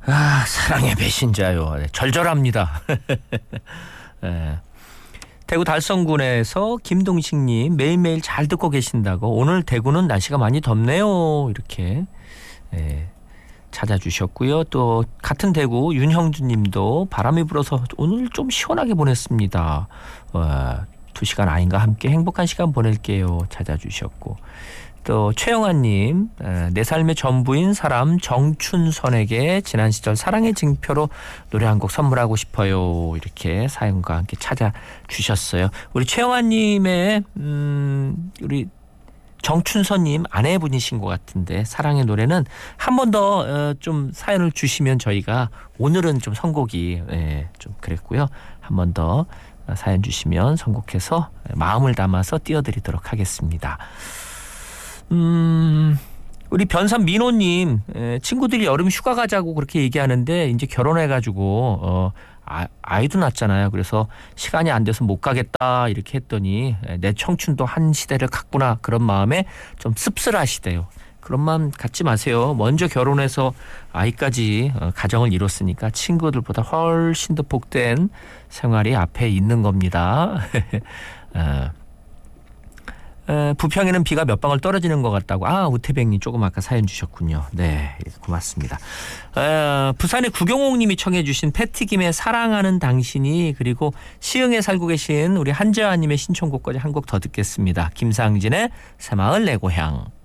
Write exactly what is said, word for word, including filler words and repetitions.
아, 사랑의 배신자요. 네, 절절합니다. 네. 대구 달성군에서 김동식님 매일매일 잘 듣고 계신다고 오늘 대구는 날씨가 많이 덥네요. 이렇게 네, 찾아주셨고요. 또 같은 대구 윤형주님도 바람이 불어서 오늘 좀 시원하게 보냈습니다. 어, 두 시간 아인과 함께 행복한 시간 보낼게요. 찾아주셨고 또 최영아님 내 삶의 전부인 사람 정춘선에게 지난 시절 사랑의 징표로 노래 한 곡 선물하고 싶어요. 이렇게 사연과 함께 찾아주셨어요. 우리 최영아님의 음, 우리 정춘선님 아내분이신 것 같은데 사랑의 노래는 한 번 더 좀 사연을 주시면 저희가 오늘은 좀 선곡이 예, 좀 그랬고요. 한 번 더 사연 주시면 선곡해서 마음을 담아서 띄워드리도록 하겠습니다. 음, 우리 변산 민호님 친구들이 여름 휴가 가자고 그렇게 얘기하는데 이제 결혼해가지고 어, 아, 아이도 낳았잖아요. 그래서 시간이 안 돼서 못 가겠다 이렇게 했더니 내 청춘도 한 시대를 갔구나 그런 마음에 좀 씁쓸하시대요. 그런 마음 갖지 마세요. 먼저 결혼해서 아이까지 가정을 이뤘으니까 친구들보다 훨씬 더 복된 생활이 앞에 있는 겁니다. 어. 에, 부평에는 비가 몇 방울 떨어지는 것 같다고. 아, 우태백님 조금 아까 사연 주셨군요. 네, 고맙습니다. 에, 부산의 구경옥님이 청해 주신 패티김의 사랑하는 당신이 그리고 시흥에 살고 계신 우리 한재환님의 신청곡까지 한 곡 더 듣겠습니다. 김상진의 새마을 내 고향.